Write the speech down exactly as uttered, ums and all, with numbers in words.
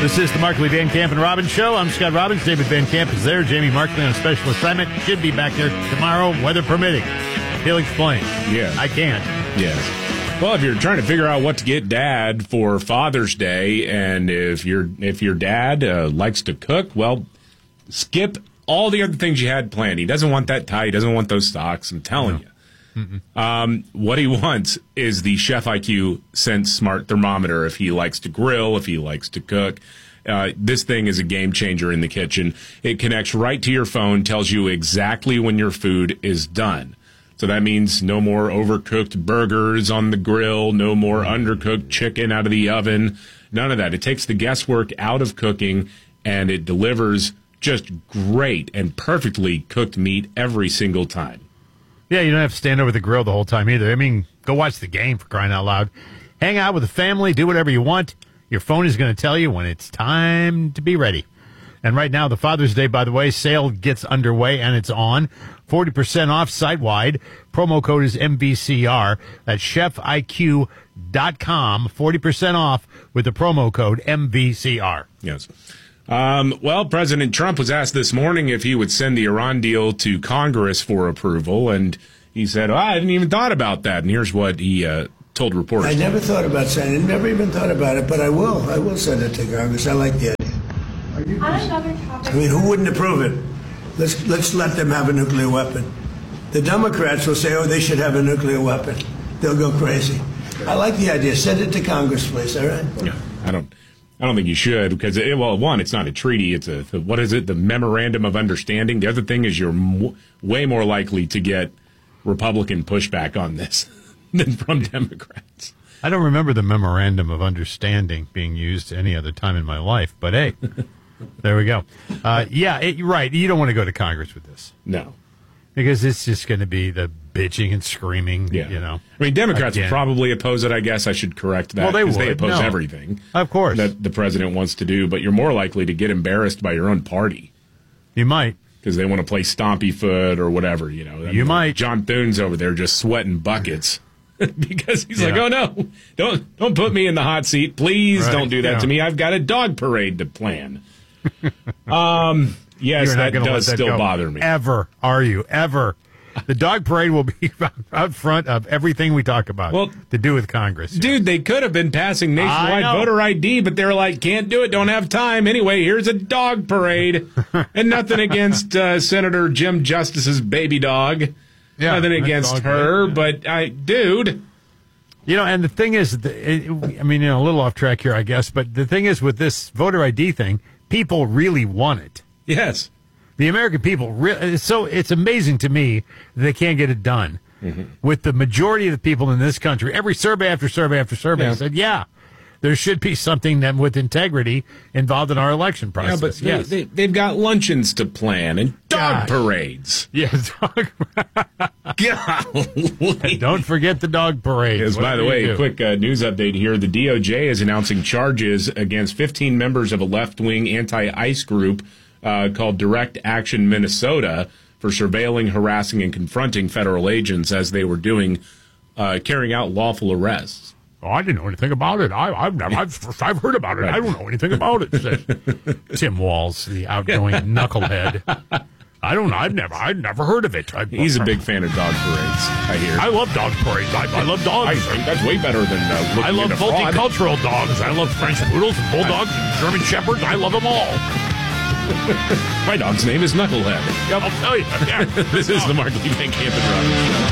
This is the Markley, Van Camp, and Robbins Show. I'm Scott Robbins. David Van Camp is there. Jamie Markley on special assignment. Should be back there tomorrow, weather permitting. He'll explain. Yeah. I can't. Yes. Well, if you're trying to figure out what to get Dad for Father's Day, and if your if your dad uh, likes to cook, well, skip all the other things you had planned. He doesn't want that tie. He doesn't want those socks. I'm telling no. you. Um, what he wants is the Chef I Q Sense Smart Thermometer if he likes to grill, if he likes to cook. Uh, this thing is a game changer in the kitchen. It connects right to your phone, tells you exactly when your food is done. So that means no more overcooked burgers on the grill, no more undercooked chicken out of the oven, none of that. It takes the guesswork out of cooking, and it delivers just great and perfectly cooked meat every single time. Yeah, you don't have to stand over the grill the whole time either. I mean, go watch the game, for crying out loud. Hang out with the family, do whatever you want. Your phone is going to tell you when it's time to be ready. And right now, the Father's Day, by the way, sale gets underway, and it's on. forty percent off site-wide. Promo code is M V C R. That's chef I Q dot com. forty percent off with the promo code M V C R. Yes. Um, well, President Trump was asked this morning if he would send the Iran deal to Congress for approval, and he said, oh, I hadn't even thought about that. And here's what he uh, told reporters. I never thought about sending it, never even thought about it, but I will. I will send it to Congress. I like the idea. I mean, who wouldn't approve it? Let's, let's let them have a nuclear weapon. The Democrats will say, oh, they should have a nuclear weapon. They'll go crazy. I like the idea. Send it to Congress, please, all right? Yeah, I don't... I don't think you should because, it, well, one, it's not a treaty. It's a, what is it, the Memorandum of Understanding. The other thing is you're m- way more likely to get Republican pushback on this than from Democrats. I don't remember the Memorandum of Understanding being used any other time in my life, but hey, there we go. Uh, yeah, it, you're right. You don't want to go to Congress with this. No. Because it's just going to be the bitching and screaming, yeah. you know. I mean, Democrats Again. probably oppose it, I guess. I should correct that. Well, they Because would. they oppose No. everything. Of course. That the president wants to do, but you're more likely to get embarrassed by your own party. You might. Because they want to play stompy foot or whatever, you know. I You mean, might. John Thune's over there just sweating buckets. Because he's Yeah. like, oh, no, don't don't put me in the hot seat. Please Right. don't do that Yeah. to me. I've got a dog parade to plan. um, yes, You're not that gonna let does that still go. bother me. Ever, are you? Ever. The dog parade will be out front of everything we talk about Well, to do with Congress. Dude, they could have been passing nationwide I know. voter I D, but they're like, can't do it, don't have time. Anyway, here's a dog parade. And nothing against uh, Senator Jim Justice's baby dog. Yeah, nothing that against dog her, parade, but I, dude. You know, and the thing is, the, it, I mean, you know, a little off track here, I guess, but the thing is with this voter I D thing, people really want it. Yes. The American people, re- so it's amazing to me that they can't get it done. Mm-hmm. With the majority of the people in this country, every survey after survey after survey Yeah. said, yeah, there should be something that with integrity involved in our election process. Yeah, but they, yes. they, they've got luncheons to plan and dog Gosh. parades. Yes, dog. Golly. Don't forget the dog parade. Yes, by the way, a do? quick uh, news update here. The D O J is announcing charges against fifteen members of a left-wing anti-ICE group uh, called Direct Action Minnesota for surveilling, harassing, and confronting federal agents as they were doing, uh, carrying out lawful arrests. Oh, I didn't know anything about it. I, I've never, I've, I've heard about it. I don't know anything about it. Said Tim Walz, the outgoing knucklehead. I don't know. I've never, I've never heard of it. I, He's a big fan of dog parades, I hear. I love dog parades. I, I love dogs. I think that's way better than uh, looking I love at a fraud. multicultural dogs. I love French poodles and bulldogs and German shepherds. I love them all. My dog's name is Knucklehead. I'll tell you. Yeah. This is the Markley Van Camp and Robbins Show.